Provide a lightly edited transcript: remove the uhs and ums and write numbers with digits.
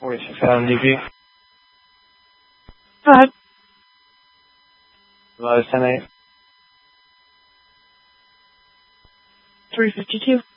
46 Adam DP. Go ahead. Low 10-8. 352.